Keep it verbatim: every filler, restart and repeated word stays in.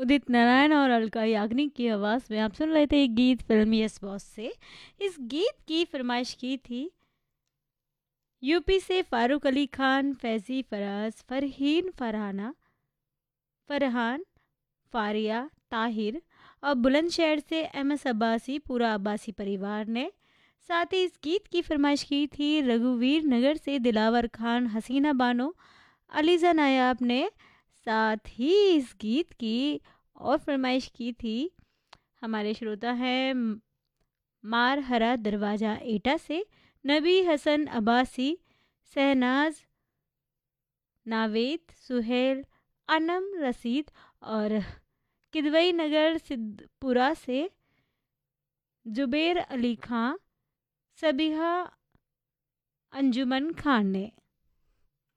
उदित नारायण और अलका याग्निक की आवाज़ में आप सुन रहे थे ये गीत फिल्म यस बॉस से। इस गीत की फरमाइश की थी यूपी से फारूक अली खान, फैजी फराज, फरहीन फरहाना, फरहान, फारिया, ताहिर और बुलंदशहर से एम एस अब्बासी, पूरा अब्बासी परिवार ने। साथ ही इस गीत की फरमाइश की थी रघुवीर नगर से दिलावर खान, हसीना बानो, अलीजा नायाब ने। साथ ही इस गीत की और फरमाइश की थी हमारे श्रोता हैं म- मार हरा दरवाज़ा एटा से नबी हसन अब्बासी, शहनाज, नावेद, सुहेल, अनम रसीद और किदवई नगर सिद्धपुरा से जुबेर अली खां, सबिहा अंजुमन खान ने।